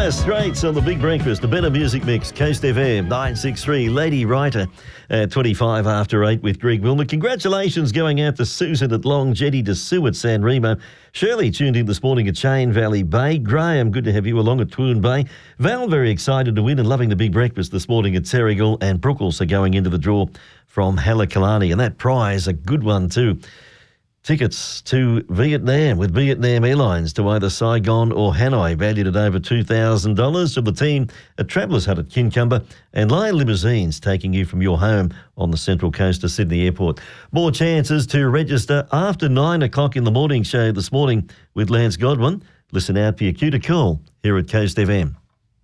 Dire Straits on the Big Breakfast, a better music mix, Coast FM 963, Lady Writer at 25 after 8 with Greg Wilmot. Congratulations going out to Susan at Long Jetty, to Sue at San Remo. Shirley tuned in this morning at Chain Valley Bay. Graham, good to have you along at Toowoon Bay. Val, very excited to win and loving the Big Breakfast this morning at Terrigal, and Brooke also going into the draw from Halakalani. And that prize, a good one too. Tickets to Vietnam with Vietnam Airlines to either Saigon or Hanoi, valued at over $2,000, to the team at Travellers Hut at Kincumber, and Lion Limousines taking you from your home on the Central Coast to Sydney Airport. More chances to register after 9 o'clock in the morning show this morning with Lance Godwin. Listen out for your cue to call here at Coast FM.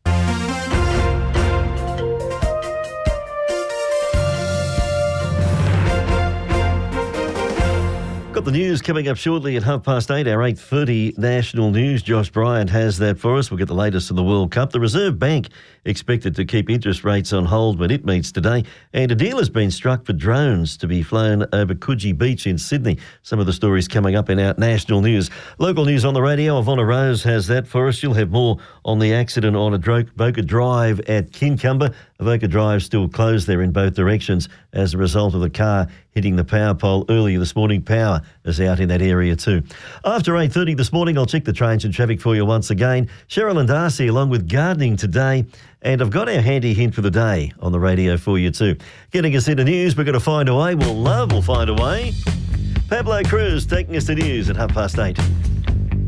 Got the news coming up shortly at 8:30, our 8:30 national news. Josh Bryant has that for us. We'll get the latest in the World Cup. The Reserve Bank expected to keep interest rates on hold when it meets today. And a deal has been struck for drones to be flown over Coogee Beach in Sydney. Some of the stories coming up in our national news. Local news on the radio. Ivonna Rose has that for us. She'll have more on the accident on Avoca Drive at Kincumber. Avoca Drive still closed there in both directions as a result of the car hitting the power pole earlier this morning. Power is out in that area too. After 8:30 this morning, I'll check the trains and traffic for you once again. Cheryl and Darcy along with gardening today. And I've got our handy hint for the day on the radio for you too. Getting us into news, we're going to find a way. We'll find a way. Pablo Cruz taking us to news at 8:30.